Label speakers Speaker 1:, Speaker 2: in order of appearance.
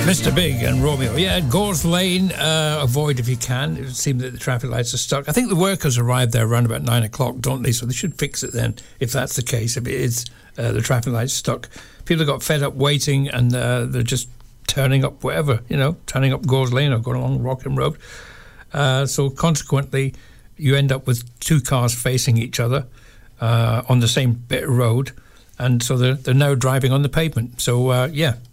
Speaker 1: Mr. Big and Romeo. Yeah, Gores Lane, avoid if you can. It would seem that the traffic lights are stuck. I think the workers arrive there around about 9 o'clock, don't they? So they should fix it then, if that's the case, if it is the traffic lights stuck. People got fed up waiting and they're just turning up wherever, turning up Gores Lane or going along Rockham Road. So consequently, you end up with two cars facing each other on the same bit of road. And so they're now driving on the pavement. So,